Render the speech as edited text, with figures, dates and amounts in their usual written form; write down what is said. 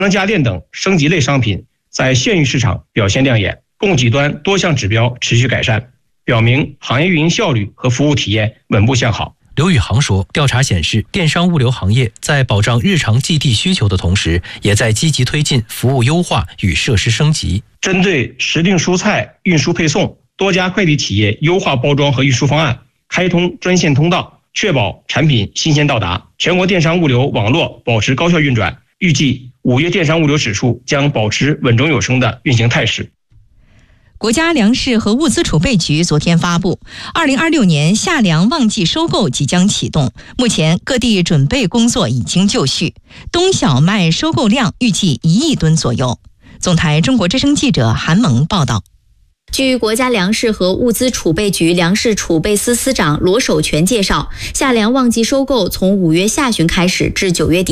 能家电等升级类商品在县域市场表现亮眼，供给端多项指标持续改善，表明行业运营效率和服务体验稳步向好。 刘宇航说，调查显示，电商物流行业在保障日常寄递需求的同时，也在积极推进服务优化与设施升级。 针对时令蔬菜运输配送，多家快递企业优化包装和运输方案，开通专线通道，确保产品新鲜到达。全国电商物流网络保持高效运转，预计5月电商物流指数将保持稳中有升的运行态势。 国家粮食和物资储备局昨天发布，2026年夏粮旺季收购即将启动，目前各地准备工作已经就绪，冬小麦收购量预计1亿吨左右。总台中国之声记者韩萌报道。 据国家粮食和物资储备局粮食储备司司长罗守全介绍，夏粮旺季收购从5月下旬开始至9月底。